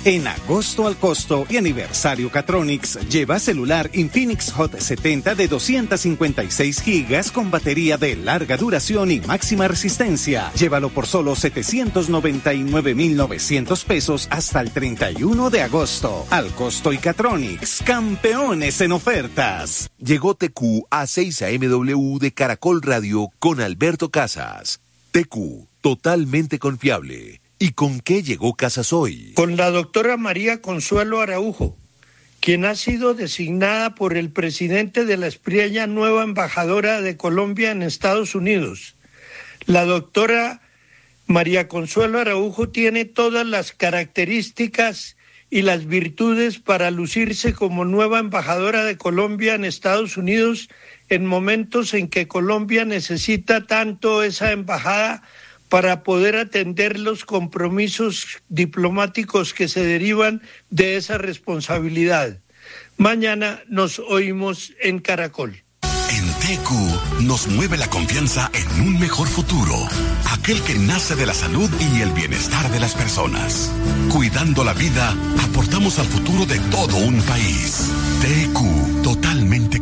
En agosto al costo y aniversario Catronics, lleva celular Infinix Hot 70 de 256 gigas con batería de larga duración y máxima resistencia. Llévalo por solo 799,900 pesos hasta el 31 de agosto. Al costo y Catronics, campeones en ofertas. Llegó TQ a 6 AMW de Caracol Radio con Alberto Casas. TQ, totalmente confiable. ¿Y con qué llegó Casas hoy? Con la doctora María Consuelo Araujo, quien ha sido designada por el presidente de la Espriella nueva embajadora de Colombia en Estados Unidos. La doctora María Consuelo Araujo tiene todas las características y las virtudes para lucirse como nueva embajadora de Colombia en Estados Unidos en momentos en que Colombia necesita tanto esa embajada para poder atender los compromisos diplomáticos que se derivan de esa responsabilidad. Mañana nos oímos en Caracol. En TQ nos mueve la confianza en un mejor futuro, aquel que nace de la salud y el bienestar de las personas. Cuidando la vida, aportamos al futuro de todo un país. TQ, totalmente